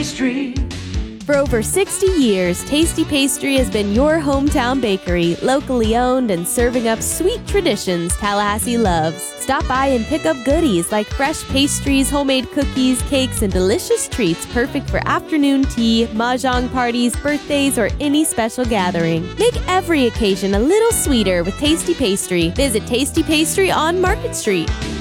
Pastry. For over 60 years, Tasty Pastry has been your hometown bakery, locally owned and serving up sweet traditions Tallahassee loves. Stop by and pick up goodies like fresh pastries, homemade cookies, cakes, and delicious treats perfect for afternoon tea, mahjong parties, birthdays, or any special gathering. Make every occasion a little sweeter with Tasty Pastry. Visit Tasty Pastry on Market Street.